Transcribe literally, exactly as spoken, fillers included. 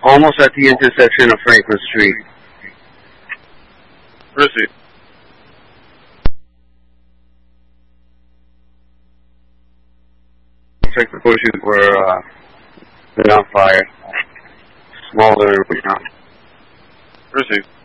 Almost at the intersection of Franklin Street. Receive. Looks like the bushes were uh, been on fire. Smaller, you know. Receive.